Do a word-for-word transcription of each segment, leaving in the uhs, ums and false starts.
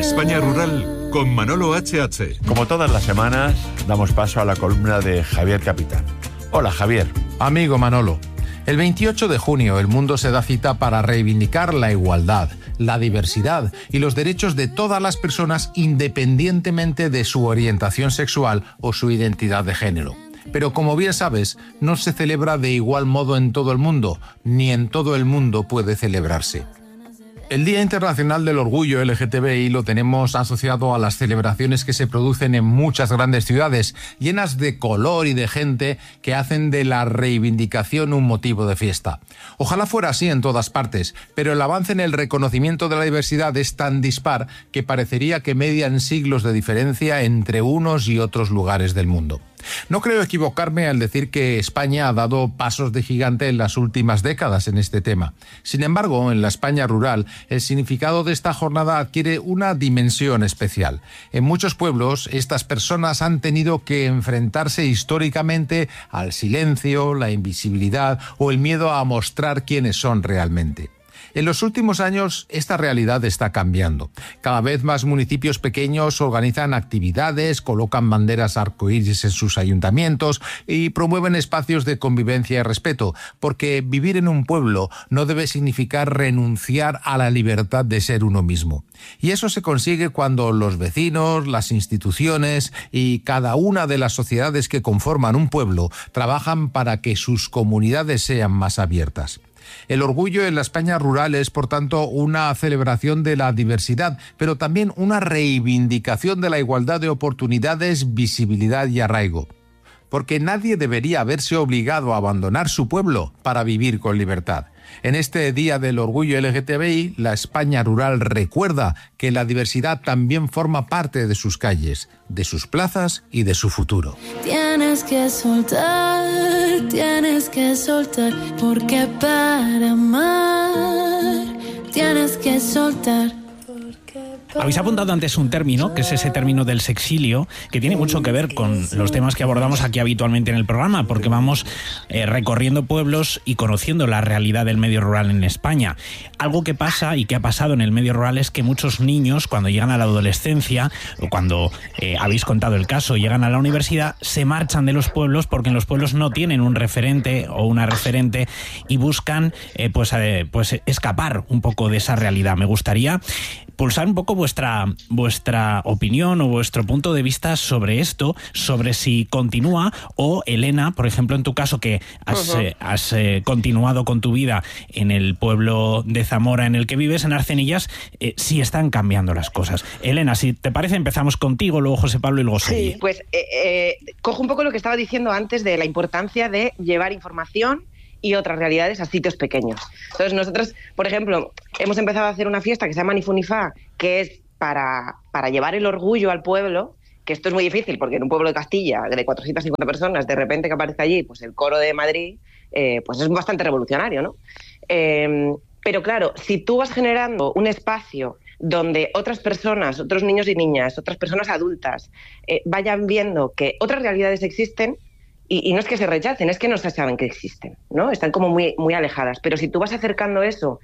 España Rural con Manolo H H. Como todas las semanas, damos paso a la columna de Javier Capitán. Hola, Javier. Amigo Manolo, el veintiocho de junio el mundo se da cita para reivindicar la igualdad, la diversidad y los derechos de todas las personas independientemente de su orientación sexual o su identidad de género. Pero como bien sabes, no se celebra de igual modo en todo el mundo, ni en todo el mundo puede celebrarse. El Día Internacional del Orgullo L G T B I lo tenemos asociado a las celebraciones que se producen en muchas grandes ciudades, llenas de color y de gente que hacen de la reivindicación un motivo de fiesta. Ojalá fuera así en todas partes, pero el avance en el reconocimiento de la diversidad es tan dispar que parecería que median siglos de diferencia entre unos y otros lugares del mundo. No creo equivocarme al decir que España ha dado pasos de gigante en las últimas décadas en este tema. Sin embargo, en la España rural, el significado de esta jornada adquiere una dimensión especial. En muchos pueblos, estas personas han tenido que enfrentarse históricamente al silencio, la invisibilidad o el miedo a mostrar quiénes son realmente. En los últimos años, esta realidad está cambiando. Cada vez más municipios pequeños organizan actividades, colocan banderas arcoíris en sus ayuntamientos y promueven espacios de convivencia y respeto, porque vivir en un pueblo no debe significar renunciar a la libertad de ser uno mismo. Y eso se consigue cuando los vecinos, las instituciones y cada una de las sociedades que conforman un pueblo trabajan para que sus comunidades sean más abiertas. El orgullo en la España rural es, por tanto, una celebración de la diversidad, pero también una reivindicación de la igualdad de oportunidades, visibilidad y arraigo. Porque nadie debería verse obligado a abandonar su pueblo para vivir con libertad. En este Día del Orgullo L G T B I, la España rural recuerda que la diversidad también forma parte de sus calles, de sus plazas y de su futuro. Tienes que soltar, tienes que soltar, porque para amar tienes que soltar. Habéis apuntado antes un término, que es ese término del sexilio, que tiene mucho que ver con los temas que abordamos aquí habitualmente en el programa, porque vamos eh, recorriendo pueblos y conociendo la realidad del medio rural en España. Algo que pasa y que ha pasado en el medio rural es que muchos niños, cuando llegan a la adolescencia, o cuando eh, habéis contado el caso, llegan a la universidad, se marchan de los pueblos porque en los pueblos no tienen un referente o una referente y buscan eh, pues, eh, pues escapar un poco de esa realidad. Me gustaría pulsar un poco vuestra, vuestra opinión o vuestro punto de vista sobre esto, sobre si continúa o, Elena, por ejemplo, en tu caso, que has, uh-huh. eh, has eh, continuado con tu vida en el pueblo de Zamora en el que vives, en Arcenillas, eh, si están cambiando las cosas. Elena, si te parece, empezamos contigo, luego José Pablo y luego Sally. Sí, pues eh, eh, cojo un poco lo que estaba diciendo antes de la importancia de llevar información y otras realidades a sitios pequeños. Entonces nosotros, por ejemplo, hemos empezado a hacer una fiesta que se llama Ni Fu Ni Fa, que es para, para llevar el orgullo al pueblo, que esto es muy difícil, porque en un pueblo de Castilla de cuatrocientas cincuenta personas, de repente que aparezca allí pues el coro de Madrid, eh, pues es bastante revolucionario, ¿no? Eh, pero claro, si tú vas generando un espacio donde otras personas, otros niños y niñas, otras personas adultas, eh, vayan viendo que otras realidades existen, Y, y no es que se rechacen, es que no se saben que existen, ¿no? Están como muy, muy alejadas. Pero si tú vas acercando eso,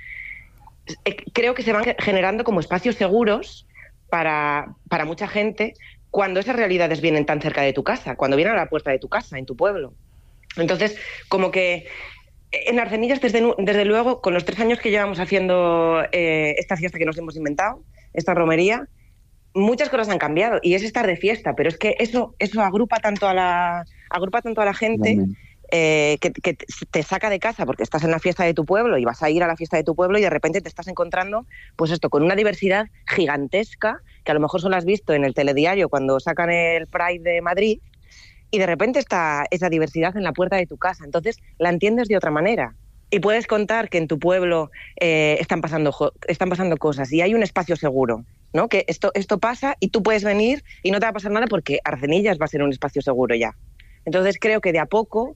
eh, creo que se van generando como espacios seguros para, para mucha gente cuando esas realidades vienen tan cerca de tu casa, cuando vienen a la puerta de tu casa, en tu pueblo. Entonces, como que en Arcenillas, desde, desde luego, con los tres años que llevamos haciendo eh, esta fiesta que nos hemos inventado, esta romería, muchas cosas han cambiado y es estar de fiesta, pero es que eso, eso agrupa tanto a la, agrupa tanto a la gente eh, que, que te saca de casa porque estás en la fiesta de tu pueblo y vas a ir a la fiesta de tu pueblo y de repente te estás encontrando pues esto, con una diversidad gigantesca que a lo mejor solo has visto en el telediario cuando sacan el Pride de Madrid y de repente está esa diversidad en la puerta de tu casa. Entonces la entiendes de otra manera. Y puedes contar que en tu pueblo eh, están pasando están pasando cosas y hay un espacio seguro, ¿no? Que esto esto pasa y tú puedes venir y no te va a pasar nada porque Arcenillas va a ser un espacio seguro ya. Entonces creo que de a poco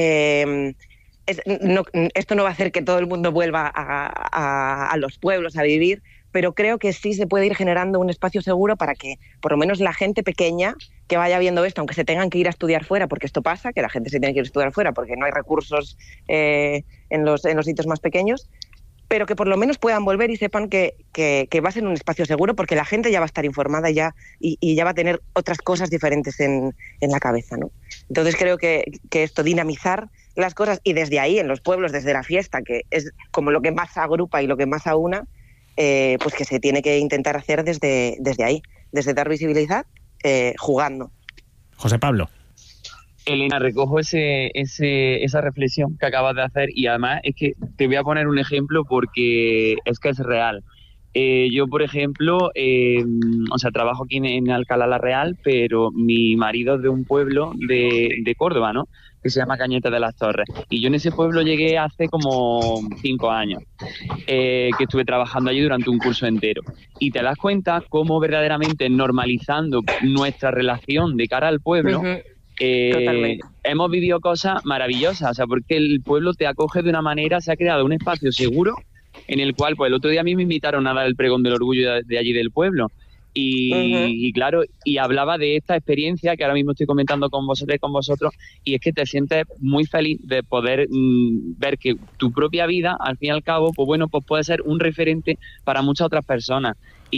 eh, es, no, esto no va a hacer que todo el mundo vuelva a, a, a los pueblos a vivir, pero creo que sí se puede ir generando un espacio seguro para que por lo menos la gente pequeña que vaya viendo esto, aunque se tengan que ir a estudiar fuera, porque esto pasa, que la gente se tiene que ir a estudiar fuera porque no hay recursos eh, en los en los sitios más pequeños, pero que por lo menos puedan volver y sepan que, que, que va a ser un espacio seguro, porque la gente ya va a estar informada ya y, y ya va a tener otras cosas diferentes en, en la cabeza, ¿no? Entonces creo que, que esto, dinamizar las cosas, y desde ahí, en los pueblos, desde la fiesta, que es como lo que más agrupa y lo que más aúna, eh, pues que se tiene que intentar hacer desde, desde ahí, desde dar visibilidad, eh, jugando. José Pablo. Elena, recojo ese, ese, esa reflexión que acabas de hacer, y además es que te voy a poner un ejemplo porque es que es real. Eh, yo, por ejemplo, eh, o sea, trabajo aquí en, en Alcalá la Real, pero mi marido es de un pueblo de, de Córdoba, ¿no?, que se llama Cañete de las Torres. Y yo en ese pueblo llegué hace como cinco años, eh, que estuve trabajando allí durante un curso entero. Y te das cuenta cómo verdaderamente normalizando nuestra relación de cara al pueblo, Uh-huh. Eh, hemos vivido cosas maravillosas, o sea, porque el pueblo te acoge de una manera, se ha creado un espacio seguro en el cual, pues el otro día a mí me invitaron a dar el pregón del orgullo de, de allí del pueblo, y, uh-huh. y claro, y hablaba de esta experiencia que ahora mismo estoy comentando con vosotros y con vosotros, y es que te sientes muy feliz de poder mmm, ver que tu propia vida, al fin y al cabo, pues bueno, pues puede ser un referente para muchas otras personas.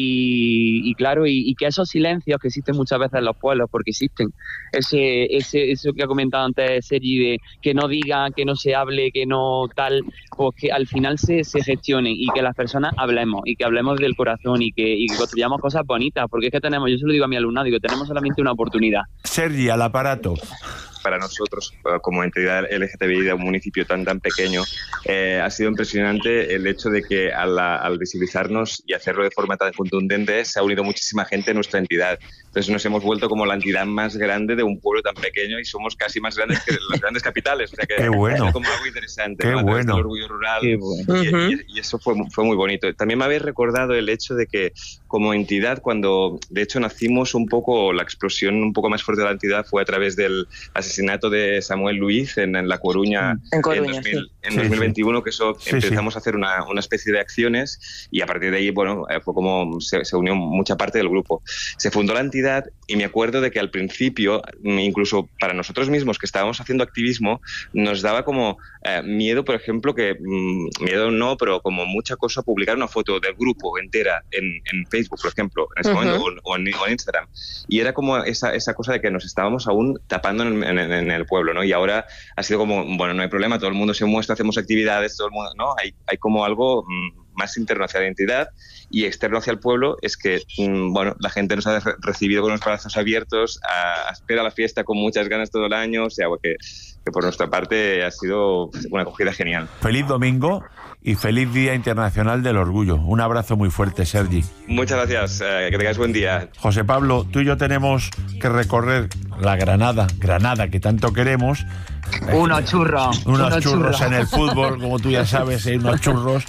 Y, y claro, y, y que esos silencios que existen muchas veces en los pueblos, porque existen, ese, ese eso que ha comentado antes Sergi, de que no diga, que no se hable, que no tal, pues que al final se, se gestione, y que las personas hablemos, y que hablemos del corazón, y que, y que construyamos cosas bonitas, porque es que tenemos, yo se lo digo a mi alumnado, digo, tenemos solamente una oportunidad. Sergi, al aparato. Para nosotros, como entidad L G T B I de un municipio tan tan pequeño, eh, ha sido impresionante el hecho de que al, al visibilizarnos y hacerlo de forma tan contundente, se ha unido muchísima gente en nuestra entidad. Entonces nos hemos vuelto como la entidad más grande de un pueblo tan pequeño, y somos casi más grandes que las grandes capitales. O sea que Qué bueno. es como algo interesante. Qué ¿no? bueno. El orgullo rural. Qué bueno. y, Uh-huh. y, y eso fue, fue muy bonito. También me habéis recordado el hecho de que como entidad, cuando de hecho nacimos un poco, la explosión un poco más fuerte de la entidad fue a través del asesinato de Samuel Luiz en, en La Coruña, en, Coruña, en, dos mil, sí. en sí, dos mil veintiuno, sí. Que eso sí, empezamos sí. a hacer una, una especie de acciones, y a partir de ahí, bueno, fue como se, se unió mucha parte del grupo. Se fundó la entidad, y me acuerdo de que al principio, incluso para nosotros mismos que estábamos haciendo activismo, nos daba como eh, miedo, por ejemplo, que mmm, miedo no, pero como mucha cosa, publicar una foto del grupo entera en, en Facebook, por ejemplo, en ese uh-huh. momento, o, o, en, o en Instagram. Y era como esa, esa cosa de que nos estábamos aún tapando en, en, en el pueblo, ¿no? Y ahora ha sido como, bueno, no hay problema, todo el mundo se muestra, hacemos actividades, todo el mundo, ¿no? Hay, hay como algo mmm, más interno hacia la entidad, y externo hacia el pueblo es que, mmm, bueno, la gente nos ha recibido con los brazos abiertos, a, a espera la fiesta con muchas ganas todo el año, o sea, que, que por nuestra parte ha sido una acogida genial. Feliz domingo y feliz Día Internacional del Orgullo. Un abrazo muy fuerte, Sergi. Muchas gracias, eh, que tengáis buen día. José Pablo, tú y yo tenemos que recorrer la Granada, Granada que tanto queremos. Unos churros. Unos, unos churros, churros en el fútbol, como tú ya sabes, hay unos churros.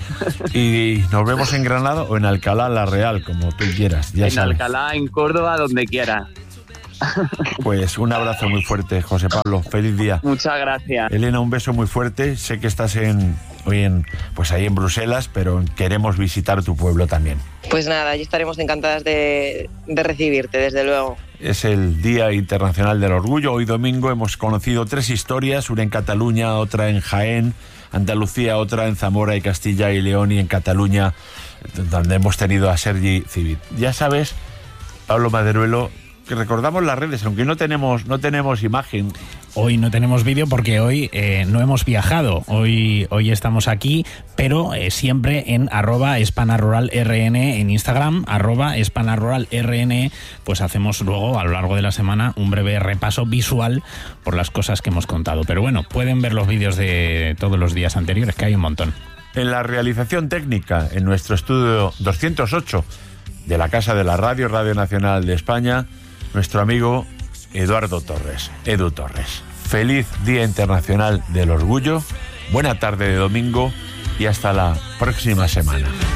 Y nos vemos en Granada o en Alcalá la Real, como tú quieras. Ya en sabes. Alcalá, en Córdoba, donde quieras. Pues un abrazo muy fuerte, José Pablo. Feliz día. Muchas gracias. Elena, un beso muy fuerte. Sé que estás en hoy en pues ahí en Bruselas, pero queremos visitar tu pueblo también. Pues nada, allí estaremos encantadas de, de recibirte, desde luego. Es el Día Internacional del Orgullo. Hoy domingo hemos conocido tres historias, una en Cataluña, otra en Jaén, Andalucía, otra en Zamora y Castilla y León, y en Cataluña, donde hemos tenido a Sergi Civit. Ya sabes, Pablo Maderuelo, que recordamos las redes, aunque no tenemos no tenemos imagen. Hoy no tenemos vídeo porque hoy eh, no hemos viajado. Hoy hoy estamos aquí, pero eh, siempre en arroba hispanaruralrn en Instagram, arroba hispanaruralrn, pues hacemos luego a lo largo de la semana un breve repaso visual por las cosas que hemos contado. Pero bueno, pueden ver los vídeos de todos los días anteriores, que hay un montón. En la realización técnica, en nuestro estudio doscientos ocho de la Casa de la Radio, Radio Nacional de España, nuestro amigo Eduardo Torres, Edu Torres. Feliz Día Internacional del Orgullo, buena tarde de domingo y hasta la próxima semana.